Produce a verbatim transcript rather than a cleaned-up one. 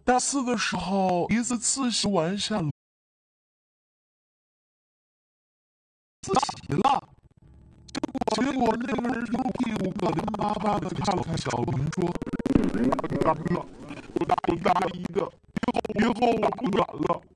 大四的时候，一次自习完下了，自习了。结果那个人用屁股可怜巴巴的看了看小明，说：“大哥，我大我大一的，以后以后我不敢了。”